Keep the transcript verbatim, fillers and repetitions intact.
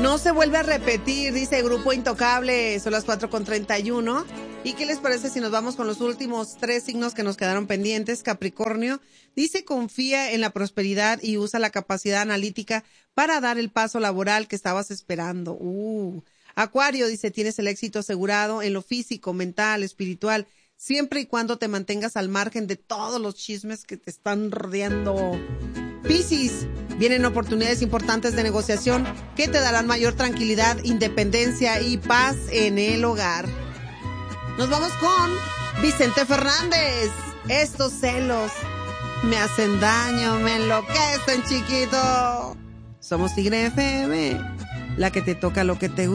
No se vuelve a repetir, dice Grupo Intocable, son las cuatro con treinta y uno. ¿Y qué les parece si nos vamos con los últimos tres signos que nos quedaron pendientes? Capricornio dice confía en la prosperidad y usa la capacidad analítica para dar el paso laboral que estabas esperando. Uh. Acuario dice tienes el éxito asegurado en lo físico, mental, espiritual, siempre y cuando te mantengas al margen de todos los chismes que te están rodeando. Piscis, vienen oportunidades importantes de negociación que te darán mayor tranquilidad, independencia y paz en el hogar. Nos vamos con Vicente Fernández. Estos celos me hacen daño, me enloquecen, chiquito. Somos Tigre F M, la que te toca lo que te gusta.